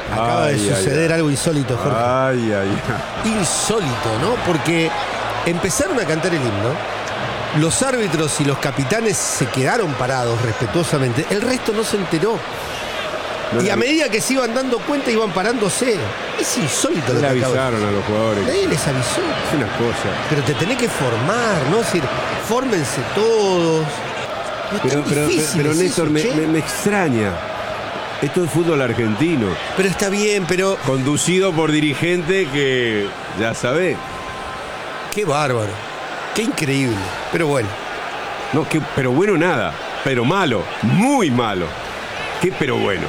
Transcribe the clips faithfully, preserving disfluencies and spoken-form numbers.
Acaba ay, de suceder ay, algo insólito, Jorge. Ay, ay, ay. Insólito, ¿no? Porque empezaron a cantar el himno, los árbitros y los capitanes se quedaron parados respetuosamente, el resto no se enteró. No y a medida que se iban dando cuenta iban parándose. Es insólito. No le avisaron a los jugadores. Nadie les avisó. Es una cosa. Pero te tenés que formar, ¿no? Es decir, fórmense todos. No pero, pero, pero, pero Néstor, me, me, me extraña. Esto es fútbol argentino. Pero está bien, pero... Conducido por dirigente que ya sabe. Qué bárbaro. Qué increíble. Pero bueno. No, que, pero bueno nada. Pero malo. Muy malo. Qué pero bueno.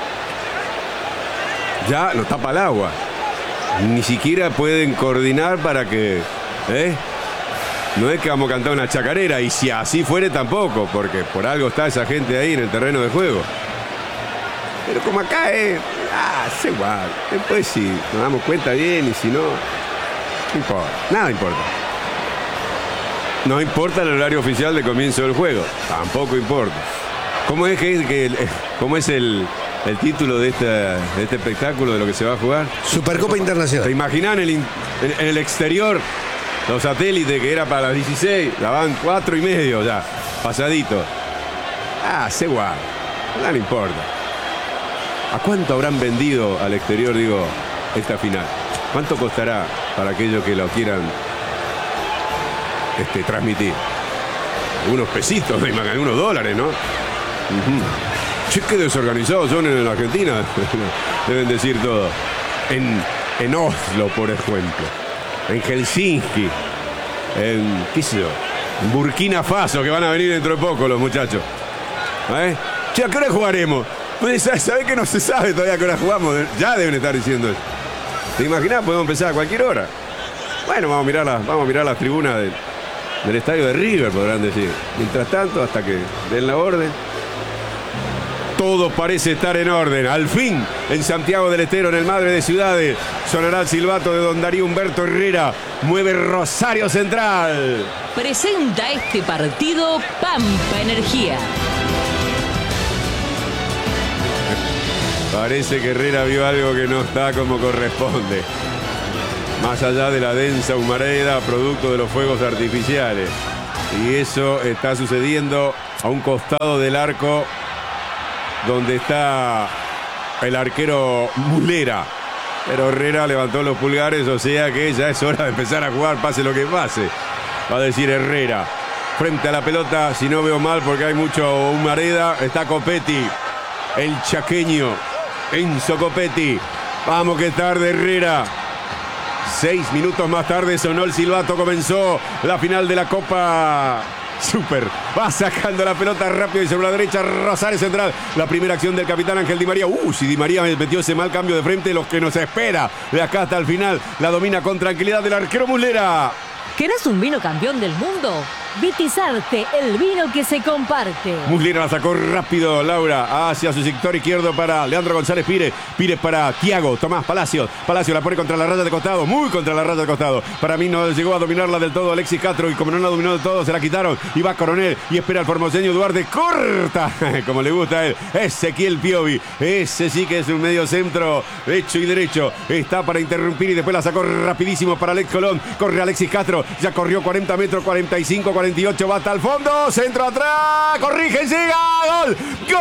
Ya lo tapa el agua. Ni siquiera pueden coordinar para que... ¿eh? No es que vamos a cantar una chacarera. Y si así fuere tampoco. Porque por algo está esa gente ahí en el terreno de juego. Pero como acá es... Ah, es igual. Después si nos damos cuenta bien y si no... No importa. Nada importa. No importa el horario oficial de comienzo del juego. Tampoco importa. ¿Cómo es, que, que, cómo es el, el título de, esta, de este espectáculo, de lo que se va a jugar? Supercopa Internacional. ¿Te imaginas en el, en, en el exterior los satélites que era para las dieciséis? La van cuatro y medio ya, pasadito. Ah, sé igual. No le importa. ¿A cuánto habrán vendido al exterior, digo, esta final? ¿Cuánto costará para aquellos que lo quieran este, transmitir? Algunos pesitos, algunos dólares, ¿no? Uh-huh. Che, qué desorganizados son en la Argentina, deben decir todo. En, en Oslo, por ejemplo, en Helsinki, en, qué sé yo, en Burkina Faso, que van a venir dentro de poco los muchachos. ¿Eh? Che, ¿a qué hora jugaremos? Pues, ¿sabés que no se sabe todavía a qué hora jugamos? Ya deben estar diciendo eso. ¿Te imaginás? Podemos empezar a cualquier hora. Bueno, vamos a mirar las, vamos a mirar las tribunas del, del estadio de River, podrán decir. Mientras tanto, hasta que den la orden. Todo parece estar en orden. Al fin, en Santiago del Estero, en el Madre de Ciudades, sonará el silbato de don Darío Humberto Herrera. Mueve Rosario Central. Presenta este partido Pampa Energía. Parece que Herrera vio algo que no está como corresponde. Más allá de la densa humareda producto de los fuegos artificiales. Y eso está sucediendo a un costado del arco donde está el arquero Mulera. Pero Herrera levantó los pulgares, o sea que ya es hora de empezar a jugar, pase lo que pase. Va a decir Herrera. Frente a la pelota, si no veo mal porque hay mucho humareda, está Copetti, el chaqueño, Enzo Copetti. Vamos que tarde Herrera. Seis minutos más tarde sonó el silbato, comenzó la final de la Copa Super. Va sacando la pelota rápido y sobre la derecha Rosario Central. La primera acción del capitán Ángel Di María. Uh, si Di María metió ese mal cambio de frente, los que nos espera de acá hasta el final. La domina con tranquilidad del arquero Muslera. ¿Querés un vino campeón del mundo? Vitizarte, el vino que se comparte. Muslera la sacó rápido, Laura, hacia su sector izquierdo para Leandro González Pires. Pires para Thiago, Tomás Palacios. Palacios la pone contra la raya de costado, muy contra la raya de costado. Para mí no llegó a dominarla del todo Alexis Castro y como no la dominó del todo, se la quitaron. Y va Coronel y espera el formoseño Duarte. Corta, como le gusta a él, Ezequiel Piovi. Ese sí que es un medio centro, hecho y derecho. Está para interrumpir y después la sacó rapidísimo para Alex Colón. Corre Alexis Castro, ya corrió cuarenta metros, cuarenta y cinco, cuarenta y ocho, va hasta el fondo, centro atrás, corrige, llega, gol, gol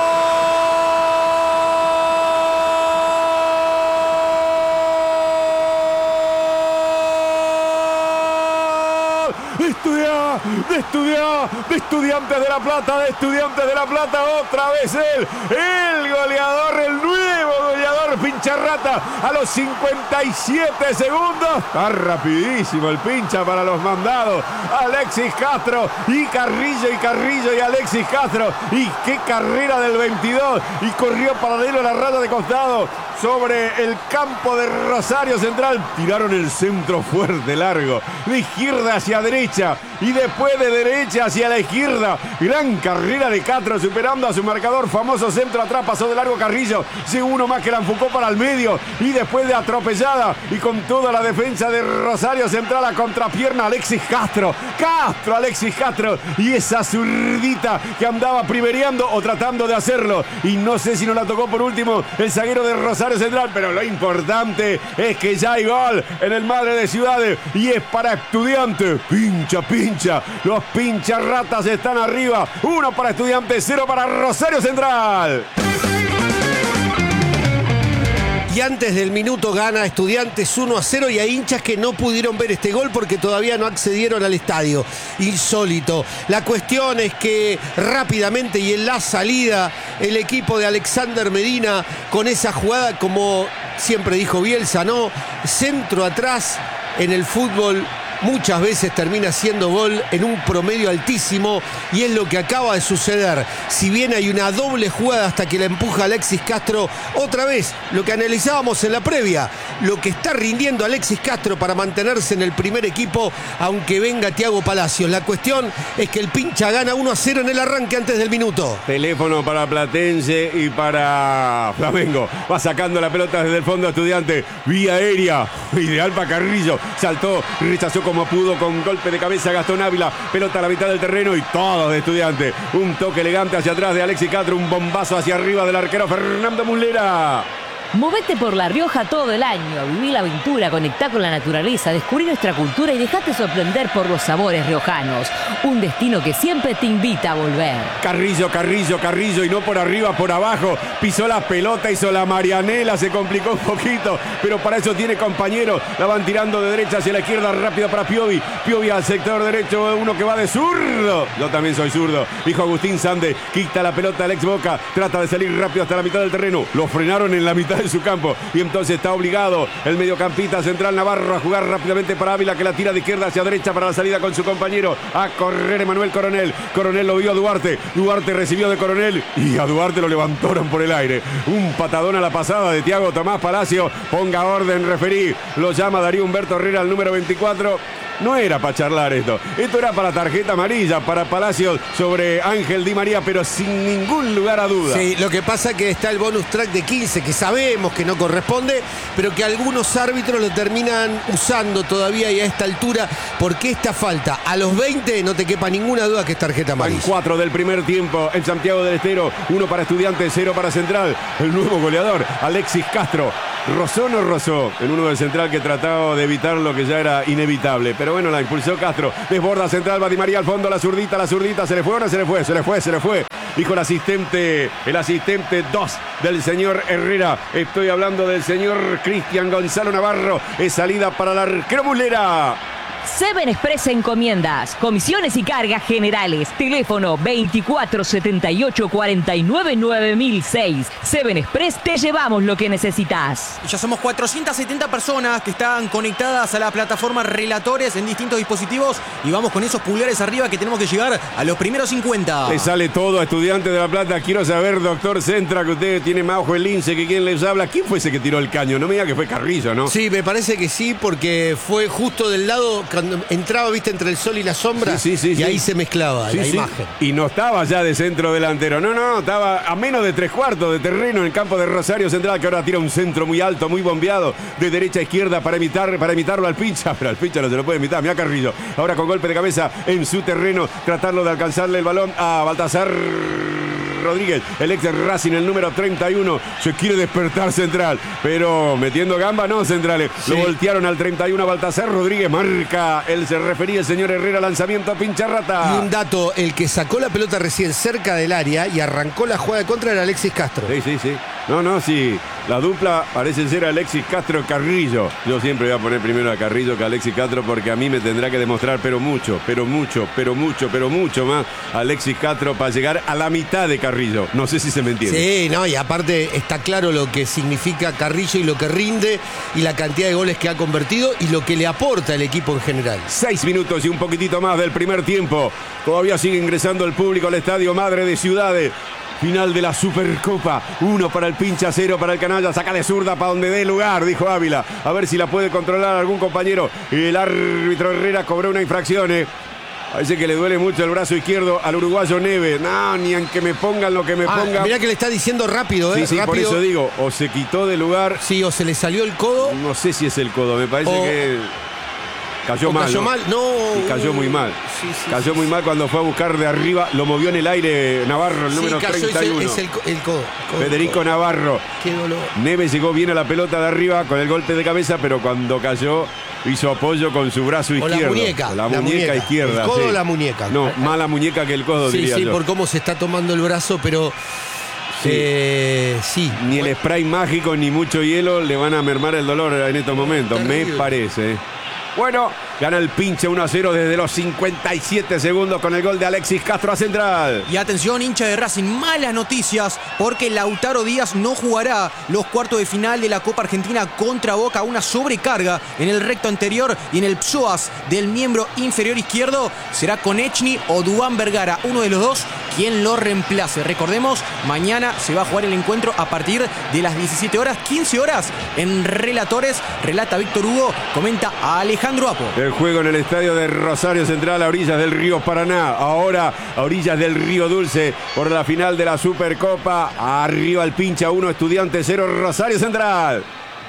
de Estudia, de Estudia, de Estudiantes de La Plata, de Estudiantes de La Plata, otra vez él, el goleador, el nuevo goleador, Pincharrata, a los cincuenta y siete segundos, está rapidísimo el pincha para los mandados, Alexis Castro y Carrillo y Carrillo y Alexis Castro, y qué carrera del veintidós, y corrió paralelo a la raya de costado, sobre el campo de Rosario Central, tiraron el centro fuerte, largo, de izquierda hacia derecha, y después de derecha hacia la izquierda, gran carrera de Castro, superando a su marcador, famoso centro atrás, pasó de largo Carrillo, llegó uno más que la enfocó para el medio, y después de atropellada, y con toda la defensa de Rosario Central a contrapierna, Alexis Castro, Castro, Alexis Castro, y esa zurdita que andaba primereando o tratando de hacerlo, y no sé si no la tocó por último el zaguero de Rosario Rosario Central, pero lo importante es que ya hay gol en el Madre de Ciudades y es para Estudiantes. Pincha, pincha, los pincharratas están arriba. Uno para Estudiantes, cero para Rosario Central. Y antes del minuto gana Estudiantes uno a cero y hay hinchas que no pudieron ver este gol porque todavía no accedieron al estadio. Insólito. La cuestión es que rápidamente y en la salida el equipo de Alexander Medina con esa jugada, como siempre dijo Bielsa, ¿no? Centro atrás en el fútbol. Muchas veces termina siendo gol en un promedio altísimo y es lo que acaba de suceder. Si bien hay una doble jugada hasta que la empuja Alexis Castro, otra vez lo que analizábamos en la previa, lo que está rindiendo Alexis Castro para mantenerse en el primer equipo, aunque venga Thiago Palacios. La cuestión es que el pincha gana uno a cero en el arranque antes del minuto. Teléfono para Platense y para Flamengo. Va sacando la pelota desde el fondo Estudiante. Vía aérea. Ideal para Carrillo. Saltó, rechazó como pudo con golpe de cabeza Gastón Ávila. Pelota a la mitad del terreno y todo de Estudiante. Un toque elegante hacia atrás de Alexis Castro. Un bombazo hacia arriba del arquero Fernando Muslera. Movete por La Rioja todo el año, viví la aventura, conectá con la naturaleza, descubrí nuestra cultura y dejate sorprender por los sabores riojanos. Un destino que siempre te invita a volver. Carrillo, Carrillo, Carrillo y no por arriba, por abajo. Pisó la pelota, hizo la Marianela, se complicó un poquito, pero para eso tiene compañeros. La van tirando de derecha hacia la izquierda, rápido para Piovi. Piovi al sector derecho, uno que va de zurdo. Yo también soy zurdo. Dijo Agustín Sande, quita la pelota al ex Boca, trata de salir rápido hasta la mitad del terreno. Lo frenaron en la mitad de su campo y entonces está obligado el mediocampista central Navarro a jugar rápidamente para Ávila, que la tira de izquierda hacia derecha para la salida con su compañero. A correr Emanuel Coronel. Coronel lo vio a Duarte. Duarte recibió de Coronel y a Duarte lo levantaron por el aire. Un patadón a la pasada de Thiago Tomás Palacio. Ponga orden, referí. Lo llama Darío Humberto Herrera, el número veinticuatro. No era para charlar esto. Esto era para tarjeta amarilla para Palacios sobre Ángel Di María, pero sin ningún lugar a duda. Sí, lo que pasa es que está el bonus track de quince, que sabemos que no corresponde, pero que algunos árbitros lo terminan usando todavía y a esta altura, porque esta falta a los veinte no te quepa ninguna duda que es tarjeta amarilla. Van cuatro del primer tiempo en Santiago del Estero. Uno para Estudiantes, cero para Central. El nuevo goleador, Alexis Castro. ¿Rozó o no rozó? En uno del Central que trataba de evitar lo que ya era inevitable. Pero bueno, la impulsó Castro. Desborda Central, va Di María al fondo, la zurdita, la zurdita. ¿Se le fue o no se le fue? Se le fue, se le fue. Dijo el asistente, el asistente dos del señor Herrera. Estoy hablando del señor Cristian Gonzalo Navarro. Es salida para el arquero Muslera. Seven Express Encomiendas, comisiones y cargas generales. Teléfono veinticuatro setenta y ocho cuarenta y nueve nueve mil seis. Seven Express, te llevamos lo que necesitas. Ya somos cuatrocientas setenta personas que están conectadas a la plataforma Relatores en distintos dispositivos y vamos con esos pulgares arriba que tenemos que llegar a los primeros cincuenta. Le sale todo a Estudiantes de La Plata. Quiero saber, doctor Centra, que usted tiene más ojo el lince que quien les habla. ¿Quién fue ese que tiró el caño? No me diga que fue Carrillo, ¿no? Sí, me parece que sí, porque fue justo del lado cuando entraba, viste, entre el sol y la sombra, sí, sí, sí, y sí. ahí se mezclaba sí, la sí. imagen. Y no estaba ya de centro delantero, no, no, estaba a menos de tres cuartos de terreno en el campo de Rosario Central, que ahora tira un centro muy alto, muy bombeado, de derecha a izquierda para imitar, para imitarlo al pincha, pero al pincha no se lo puede imitar, mira Carrillo, ahora con golpe de cabeza en su terreno, tratarlo de alcanzarle el balón a Baltasar Rodríguez, el ex Racing, el número treinta y uno, se quiere despertar Central, pero metiendo gamba no Centrales, sí. Lo voltearon al treinta y uno, Baltasar Rodríguez, marca, él se refería el señor Herrera, lanzamiento a Pincharrata. Y un dato, el que sacó la pelota recién cerca del área y arrancó la jugada de contra era Alexis Castro. Sí, sí, sí. No, no, sí. La dupla parece ser Alexis Castro Carrillo. Yo siempre voy a poner primero a Carrillo que a Alexis Castro porque a mí me tendrá que demostrar, pero mucho, pero mucho, pero mucho, pero mucho más Alexis Castro para llegar a la mitad de Carrillo. No sé si se me entiende. Sí, no, y aparte está claro lo que significa Carrillo y lo que rinde y la cantidad de goles que ha convertido y lo que le aporta el equipo en general. Seis minutos y un poquitito más del primer tiempo. Todavía sigue ingresando el público al Estadio Madre de Ciudades. Final de la Supercopa. Uno para el pincha, cero para el canalla. Saca de zurda para donde dé lugar, dijo Ávila. A ver si la puede controlar algún compañero. El árbitro Herrera cobró una infracción. Eh. Parece que le duele mucho el brazo izquierdo al uruguayo Neves. No, ni aunque me pongan lo que me ah, pongan. Mirá que le está diciendo rápido, ¿eh? Sí, sí, rápido. por eso digo, o se quitó de lugar. Sí, o se le salió el codo. No sé si es el codo, me parece o... que... Cayó ¿O mal. Cayó ¿no? mal, no. Y cayó muy mal. Sí, sí, cayó sí, muy sí. mal cuando fue a buscar de arriba. Lo movió en el aire Navarro, el Sí, número cayó, treinta y uno. Es el, es el, el codo, codo, Federico codo. Navarro. Qué dolor. Neves llegó bien a la pelota de arriba con el golpe de cabeza, pero cuando cayó hizo apoyo con su brazo O izquierdo. la muñeca. La, muñeca, muñeca izquierda. El codo sí. o la muñeca. No, más la muñeca que el codo, Sí, diría sí, yo. por cómo se está tomando el brazo, pero. Sí. Eh, sí. Ni el spray mágico ni mucho hielo le van a mermar el dolor en estos momentos, me Terrible. parece. Bueno, gana el pinche uno a cero desde los cincuenta y siete segundos con el gol de Alexis Castro a Central. Y atención, hincha de Racing, malas noticias porque Lautaro Díaz no jugará los cuartos de final de la Copa Argentina contra Boca. Una sobrecarga en el recto anterior y en el psoas del miembro inferior izquierdo. Será Konechny o Duván Vergara, uno de los dos, quien lo reemplace. Recordemos, mañana se va a jugar el encuentro a partir de las diecisiete horas, quince horas en Relatores. Relata Víctor Hugo, comenta a Alejandro Apo. El juego en el estadio de Rosario Central a orillas del río Paraná. Ahora a orillas del río Dulce por la final de la Supercopa. Arriba el pincha uno, Estudiantes cero, Rosario Central.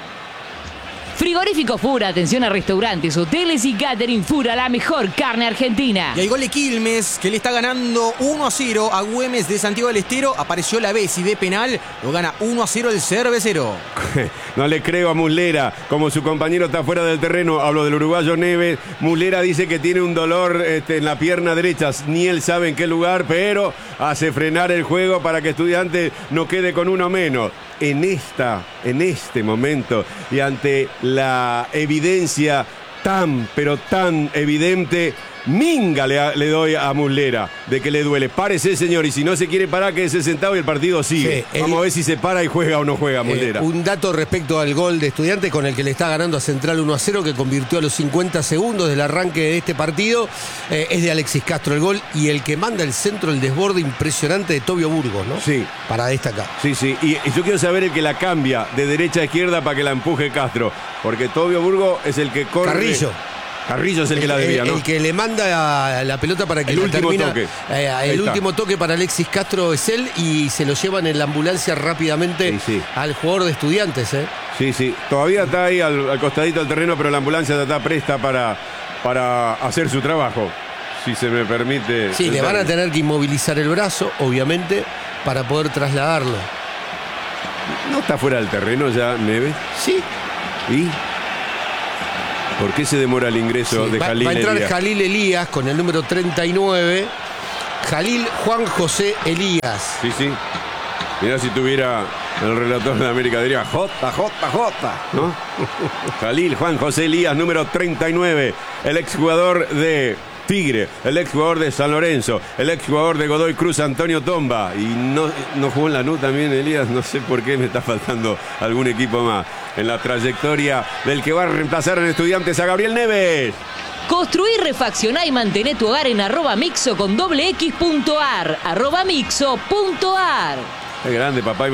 Frigorífico Fura, atención a restaurantes, hoteles y catering. Fura, la mejor carne argentina. Y hay gol de Quilmes, que le está ganando uno a cero a Güemes de Santiago del Estero. Apareció la Bessi de penal, lo gana uno a cero el cervecero. No le creo a Muslera, como su compañero está fuera del terreno. Hablo del uruguayo Neves. Muslera dice que tiene un dolor este, en la pierna derecha, ni él sabe en qué lugar, pero hace frenar el juego para que Estudiantes no quede con uno menos. En esta, en este momento y ante la evidencia tan, pero tan evidente, minga le, le doy a Muslera de que le duele. Párese, señor, y si no se quiere parar, quédese sentado y el partido sigue. Sí, Vamos el- a ver si se para y juega o no juega Eh, Muslera. un dato respecto al gol de Estudiantes con el que le está ganando a Central uno a cero, que convirtió a los cincuenta segundos del arranque de este partido, eh, es de Alexis Castro el gol, y el que manda el centro, el desborde impresionante de Tobio Burgos, ¿no? Sí. Para destacar. Sí, sí, y, y yo quiero saber el que la cambia de derecha a izquierda para que la empuje Castro, porque Tobio Burgo es el que corre. Carrillo. Carrillo es el que la debía, ¿no? El que le manda la pelota para que El la último termina. toque. Eh, Ahí el está. último toque para Alexis Castro es él, y se lo llevan en la ambulancia rápidamente Sí, sí. al jugador de Estudiantes, ¿eh? Sí, sí, todavía está ahí al, al costadito del terreno, pero la ambulancia ya está presta para, para hacer su trabajo, si se me permite. Sí, el le van a término. tener que inmovilizar el brazo, obviamente, para poder trasladarlo. ¿No está fuera del terreno ya, Neves? Sí. ¿Y por qué se demora el ingreso Sí, de va, Jalil va a entrar Elías? Jalil Elías con el número treinta y nueve. Jalil Juan José Elías. Sí, sí. Mirá si tuviera el relator de América, diría J, J, J, ¿no? Jalil Juan José Elías, número treinta y nueve, el exjugador de Tigre, el exjugador de San Lorenzo, el exjugador de Godoy Cruz, Antonio Tomba. Y no, no jugó en la N U también, Elías, no sé por qué me está faltando algún equipo más en la trayectoria del que va a reemplazar en Estudiantes a Gabriel Neves. Construir, refaccionar y mantener tu hogar en arroba mixo con doble X punto ar. Arroba mixo punto ar. Es grande, papá.